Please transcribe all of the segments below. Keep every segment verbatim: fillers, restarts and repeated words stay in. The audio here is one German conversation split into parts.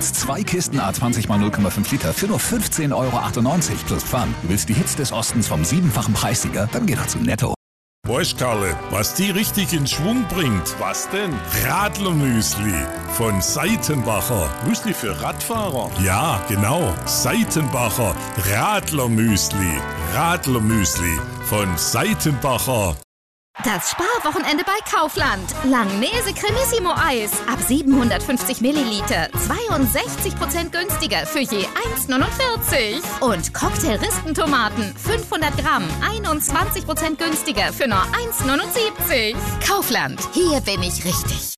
Jetzt zwei Kisten A zwanzig mal null Komma fünf Liter für nur fünfzehn Euro achtundneunzig plus Pfand. Du willst die Hits des Ostens vom siebenfachen Preissieger? Dann geh doch zu Netto. Weißt Karle, was die richtig in Schwung bringt? Was denn? Radlermüsli von Seitenbacher. Müsli für Radfahrer? Ja, genau. Seitenbacher Radlermüsli. Radlermüsli von Seitenbacher. Das Sparwochenende bei Kaufland. Langnese Cremissimo Eis. Ab siebenhundertfünfzig Milliliter. zweiundsechzig Prozent günstiger für je eins neunundvierzig. Und Cocktail-Rispentomaten. fünfhundert Gramm. einundzwanzig Prozent günstiger für nur eins neunundsiebzig. Kaufland. Hier bin ich richtig.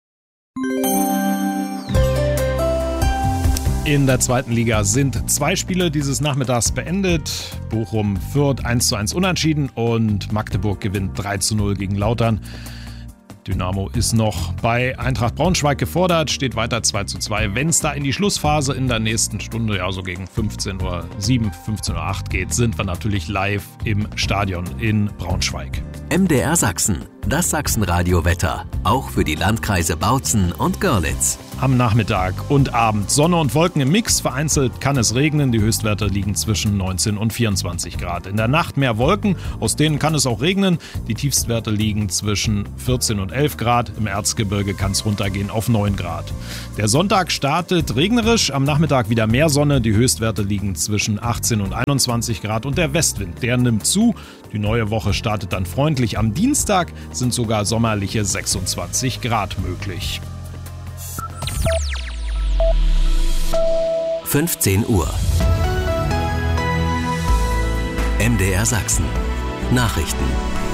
In der zweiten Liga sind zwei Spiele dieses Nachmittags beendet. Bochum führt eins zu eins unentschieden und Magdeburg gewinnt drei zu null gegen Lautern. Dynamo ist noch bei Eintracht Braunschweig gefordert, steht weiter zwei zu zwei. Wenn es da in die Schlussphase in der nächsten Stunde, ja so gegen fünfzehn Uhr sieben, fünfzehn Uhr acht geht, sind wir natürlich live im Stadion in Braunschweig. M D R Sachsen, das Sachsenradio-Wetter, auch für die Landkreise Bautzen und Görlitz. Am Nachmittag und Abend Sonne und Wolken im Mix. Vereinzelt kann es regnen. Die Höchstwerte liegen zwischen neunzehn und vierundzwanzig Grad. In der Nacht mehr Wolken, aus denen kann es auch regnen. Die Tiefstwerte liegen zwischen vierzehn und elf Grad. Im Erzgebirge kann es runtergehen auf neun Grad. Der Sonntag startet regnerisch. Am Nachmittag wieder mehr Sonne. Die Höchstwerte liegen zwischen achtzehn und einundzwanzig Grad. Und der Westwind, der nimmt zu. Die neue Woche startet dann freundlich. Am Dienstag sind sogar sommerliche sechsundzwanzig Grad möglich. fünfzehn Uhr. M D R Sachsen. Nachrichten.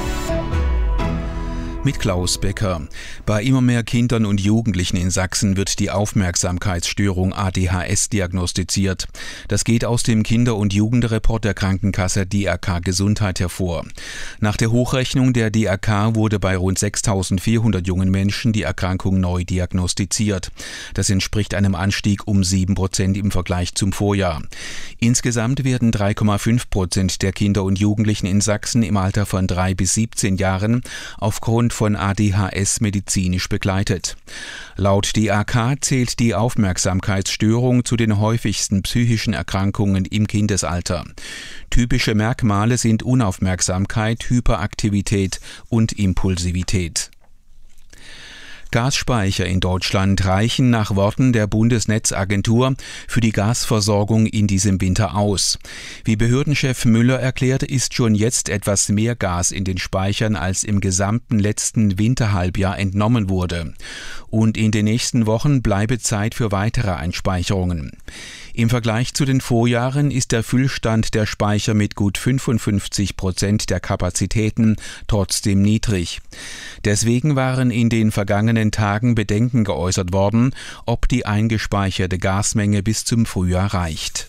Mit Klaus Becker. Bei immer mehr Kindern und Jugendlichen in Sachsen wird die Aufmerksamkeitsstörung A D H S diagnostiziert. Das geht aus dem Kinder- und Jugendreport der Krankenkasse D R K Gesundheit hervor. Nach der Hochrechnung der D R K wurde bei rund sechstausendvierhundert jungen Menschen die Erkrankung neu diagnostiziert. Das entspricht einem Anstieg um sieben Prozent im Vergleich zum Vorjahr. Insgesamt werden drei Komma fünf Prozent der Kinder und Jugendlichen in Sachsen im Alter von drei bis siebzehn Jahren aufgrund von A D H S medizinisch begleitet. Laut D R K zählt die Aufmerksamkeitsstörung zu den häufigsten psychischen Erkrankungen im Kindesalter. Typische Merkmale sind Unaufmerksamkeit, Hyperaktivität und Impulsivität. Gasspeicher in Deutschland reichen nach Worten der Bundesnetzagentur für die Gasversorgung in diesem Winter aus. Wie Behördenchef Müller erklärte, ist schon jetzt etwas mehr Gas in den Speichern, als im gesamten letzten Winterhalbjahr entnommen wurde. Und in den nächsten Wochen bleibe Zeit für weitere Einspeicherungen. Im Vergleich zu den Vorjahren ist der Füllstand der Speicher mit gut fünfundfünfzig Prozent der Kapazitäten trotzdem niedrig. Deswegen waren in den vergangenen Tagen Bedenken geäußert worden, ob die eingespeicherte Gasmenge bis zum Frühjahr reicht.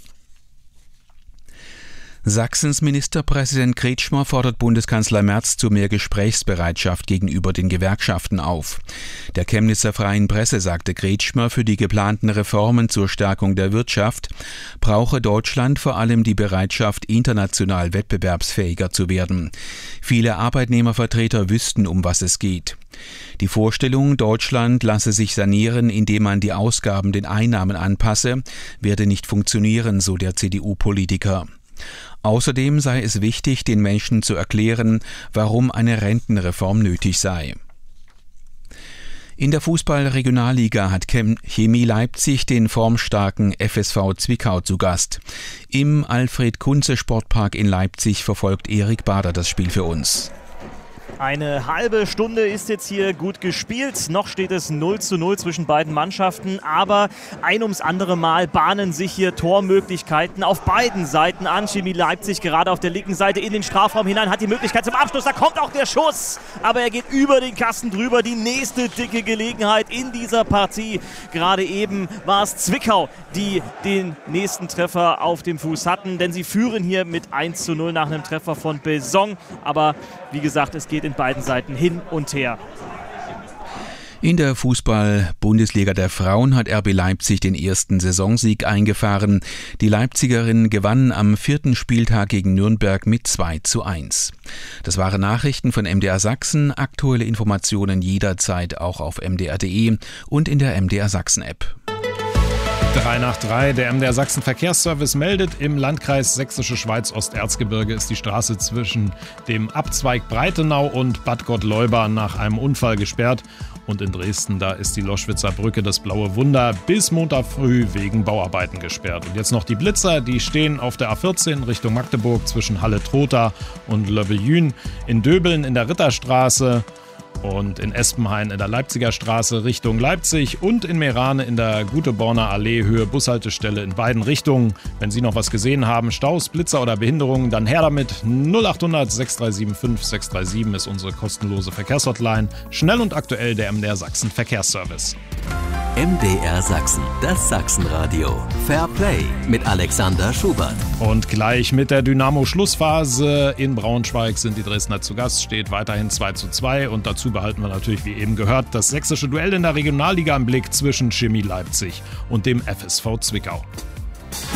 Sachsens Ministerpräsident Kretschmer fordert Bundeskanzler Merz zu mehr Gesprächsbereitschaft gegenüber den Gewerkschaften auf. Der Chemnitzer Freien Presse sagte Kretschmer, für die geplanten Reformen zur Stärkung der Wirtschaft brauche Deutschland vor allem die Bereitschaft, international wettbewerbsfähiger zu werden. Viele Arbeitnehmervertreter wüssten, um was es geht. Die Vorstellung, Deutschland lasse sich sanieren, indem man die Ausgaben den Einnahmen anpasse, werde nicht funktionieren, so der C D U-Politiker. Außerdem sei es wichtig, den Menschen zu erklären, warum eine Rentenreform nötig sei. In der Fußball-Regionalliga hat Chemie Leipzig den formstarken F S V Zwickau zu Gast. Im Alfred-Kunze-Sportpark in Leipzig verfolgt Erik Bader das Spiel für uns. Eine halbe Stunde ist jetzt hier gut gespielt. Noch steht es null zu null zwischen beiden Mannschaften. Aber ein ums andere Mal bahnen sich hier Tormöglichkeiten auf beiden Seiten an. Chemie Leipzig gerade auf der linken Seite in den Strafraum hinein, hat die Möglichkeit zum Abschluss. Da kommt auch der Schuss. Aber er geht über den Kasten drüber. Die nächste dicke Gelegenheit in dieser Partie. Gerade eben war es Zwickau, die den nächsten Treffer auf dem Fuß hatten. Denn sie führen hier mit eins zu null nach einem Treffer von Besson. Aber wie gesagt, es geht in beiden Seiten hin und her. In der Fußball-Bundesliga der Frauen hat R B Leipzig den ersten Saisonsieg eingefahren. Die Leipzigerinnen gewannen am vierten Spieltag gegen Nürnberg mit zwei zu eins. Das waren Nachrichten von M D R Sachsen. Aktuelle Informationen jederzeit auch auf m d r punkt d e und in der M D R Sachsen App. drei nach drei. Der M D R Sachsen Verkehrsservice meldet, im Landkreis Sächsische Schweiz Osterzgebirge ist die Straße zwischen dem Abzweig Breitenau und Bad Gottleuba nach einem Unfall gesperrt. Und in Dresden, da ist die Loschwitzer Brücke, das Blaue Wunder, bis Montag früh wegen Bauarbeiten gesperrt. Und jetzt noch die Blitzer, die stehen auf der A vierzehn Richtung Magdeburg zwischen Halle-Trotha und Löbbejün, in Döbeln in der Ritterstraße und in Espenhain in der Leipziger Straße Richtung Leipzig und in Meerane in der Guteborner Allee Höhe Bushaltestelle in beiden Richtungen. Wenn Sie noch was gesehen haben, Staus, Blitzer oder Behinderungen, dann her damit. null acht hundert sechs drei sieben fünf sechs drei sieben ist unsere kostenlose Verkehrshotline. Schnell und aktuell der M D R Sachsen Verkehrsservice. M D R Sachsen, das Sachsenradio. Fair Play mit Alexander Schubert. Und gleich mit der Dynamo-Schlussphase in Braunschweig sind die Dresdner zu Gast, steht weiterhin zwei zu zwei. Und dazu behalten wir natürlich, wie eben gehört, das sächsische Duell in der Regionalliga im Blick zwischen Chemie Leipzig und dem F S V Zwickau.